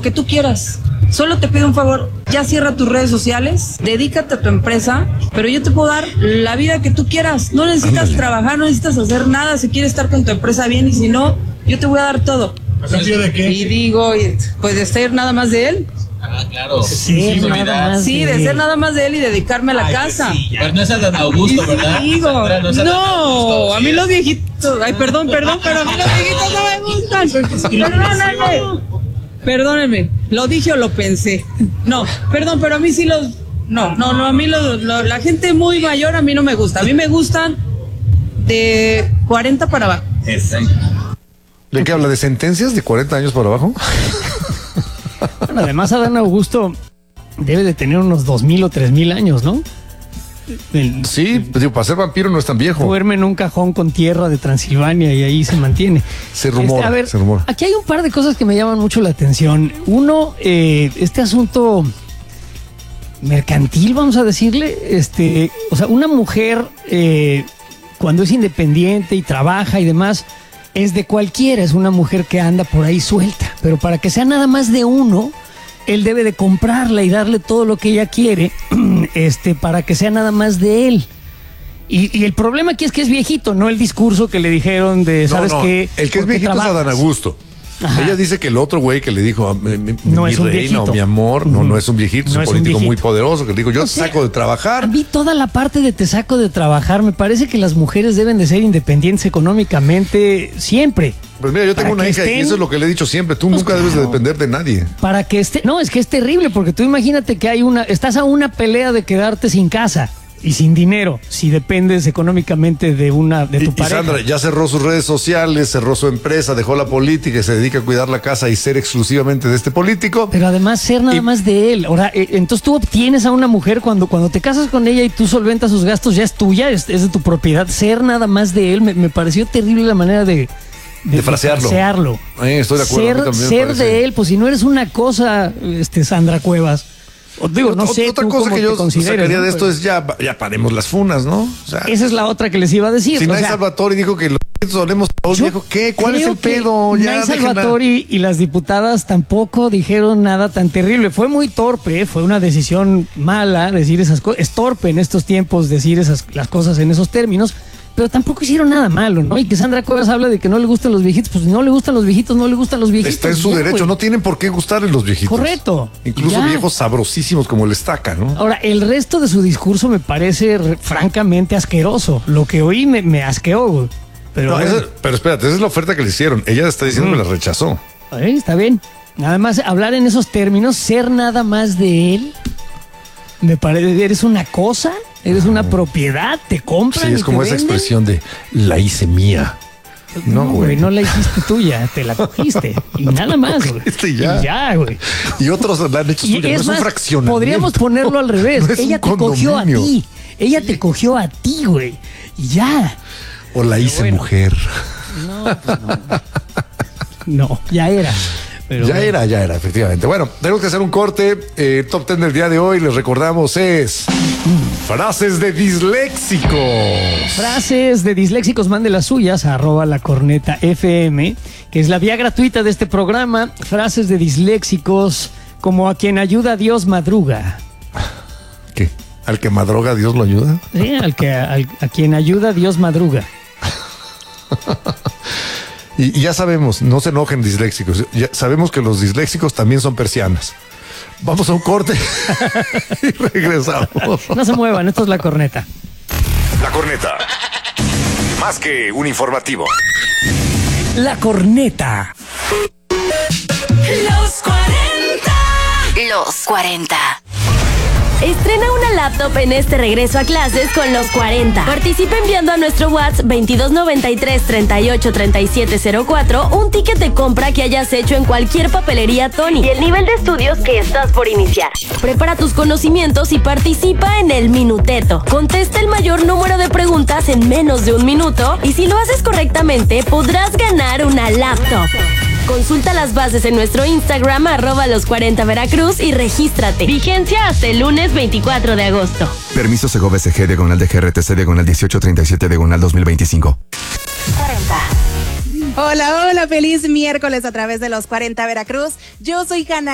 que tú quieras. Solo te pido un favor, ya cierra tus redes sociales, dedícate a tu empresa, pero yo te puedo dar la vida que tú quieras. No necesitas trabajar, no necesitas hacer nada si quieres estar con tu empresa bien, y si no, yo te voy a dar todo. ¿A cambio de qué? Y digo, pues de ser nada más de él. Ah, claro. Sí, de ser nada más de él y dedicarme a la casa. Sí, pero no es a Don Augusto, ¿verdad? Digo, Sandra, es a Don Augusto, a sí mí es. los viejitos, ay, perdón, pero a mí los viejitos no me gustan. Perdónenme, ¿lo dije o lo pensé? No, perdón, pero a mí sí los... No, a mí la gente muy mayor a mí no me gusta. A mí me gustan de 40 para abajo. Exacto. ¿De qué habla? ¿De sentencias de 40 años para abajo? Bueno, además Adán Augusto debe de tener unos 2000 o 3000 años, ¿no? Sí, pues digo, para ser vampiro no es tan viejo. Duerme en un cajón con tierra de Transilvania y ahí se mantiene. Se rumora, a ver, se rumora. aquí hay un par de cosas que me llaman mucho la atención. Uno, este asunto mercantil, vamos a decirle. O sea, una mujer cuando es independiente y trabaja y demás, es de cualquiera, es una mujer que anda por ahí suelta. Pero para que sea nada más de uno, él debe de comprarla y darle todo lo que ella quiere, para que sea nada más de él. Y el problema aquí es que es viejito, no el discurso que le dijeron de, ¿sabes qué? El que es viejito es Adán Augusto. Ajá. Ella dice que el otro güey que le dijo No mi es un reina viejito. o mi amor, no es un viejito, No es es un un político muy viejito. poderoso que le dijo, yo te saco de A trabajar. mí toda la parte de te saco de trabajar, me parece que las mujeres deben de ser independientes económicamente siempre. Pues mira, yo tengo una hija y eso es lo que le he dicho siempre, tú nunca debes de depender de nadie. Para que no, es que es terrible, porque tú imagínate que estás a una pelea de quedarte sin casa y sin dinero, si dependes económicamente de tu Y pareja. Sandra ya cerró sus redes sociales, cerró su empresa, dejó la política y se dedica a cuidar la casa y ser exclusivamente de este político. Pero además ser nada más de él. Ahora, entonces tú obtienes a una mujer cuando te casas con ella y tú solventas sus gastos, ya es tuya, es de tu propiedad. Ser nada más de él, me pareció terrible la manera de frasearlo. Estoy de acuerdo. A mí también me Ser parece. de él, pues si no eres una cosa, Sandra Cuevas. No sé, otra tú cosa cómo que te yo consideres, sacaría ¿no? de esto es ya paremos las funas, ¿no? O sea, Esa es la otra que les iba a decir. si o Nay sea, Salvatore dijo que los solemos todos, yo viejo, ¿qué? ¿Cuál es creo el que pedo? Ya Nay déjenla. Salvatore y las diputadas tampoco dijeron nada tan terrible. Fue muy torpe, fue una decisión mala decir esas cosas. Es torpe en estos tiempos decir las cosas en esos términos, pero tampoco hicieron nada malo, ¿no? Y que Sandra Cuevas habla de que no le gustan los viejitos, pues no le gustan los viejitos, no le gustan los viejitos. Está en su ya, derecho, güey. no tienen por qué gustarles los viejitos. Correcto. Incluso Ya. viejos sabrosísimos como el Estaca, ¿no? Ahora, el resto de su discurso me parece francamente asqueroso. Lo que oí me asqueó, güey. Pero, No, bueno, pero espérate, esa es la oferta que le hicieron. Ella está diciendo que la rechazó. está bien. Nada más hablar en esos términos, ser nada más de él, me parece, eres una cosa, eres una propiedad, te compran. Sí, es y como te esa venden. expresión de la hice mía. No, güey. No la hiciste tuya, te la cogiste. Y nada más, güey. cogiste y ya. Y ya, güey. Y otros la han hecho Y suya. No es es un más, fraccionamiento. podríamos ponerlo al revés. No es Ella un te cogió a condominio. ti. Ella te cogió a ti, güey. Y ya. O la hice bueno. mujer. No, pues no. No, ya era. Pero Ya bueno. era, efectivamente. Bueno, tenemos que hacer un corte. Top 10 del día de hoy, les recordamos, es frases de disléxicos. Frases de disléxicos, mande las suyas a @lacornetafm, que es la vía gratuita de este programa. Frases de disléxicos como a quien ayuda a Dios madruga. ¿Qué? ¿Al que madroga Dios lo ayuda? Sí, a quien ayuda a Dios madruga. Y ya sabemos, no se enojen disléxicos. Ya sabemos que los disléxicos también son persianas. Vamos a un corte y regresamos. No se muevan, esto es La Corneta. La Corneta. Más que un informativo. La Corneta. Los 40. Los 40. Estrena una laptop en este regreso a clases con los 40. Participa enviando a nuestro WhatsApp 2293-383704 un ticket de compra que hayas hecho en cualquier papelería Tony y el nivel de estudios que estás por iniciar. Prepara tus conocimientos y participa en el Minuteto. Contesta el mayor número de preguntas en menos de un minuto y si lo haces correctamente podrás ganar una laptop. Consulta las bases en nuestro Instagram @los40 Veracruz y regístrate. Vigencia hasta el lunes 24 de agosto. Permiso Segov SG diagonal de GRTC diagonal 1837 diagonal 2025. 40. Hola, feliz miércoles a través de los 40 Veracruz. Yo soy Hanna